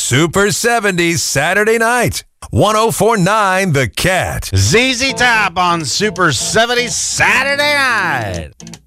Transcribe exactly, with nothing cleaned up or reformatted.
Super seventies Saturday night. one oh four point nine The Cat. Z Z Top on Super seventies Saturday night.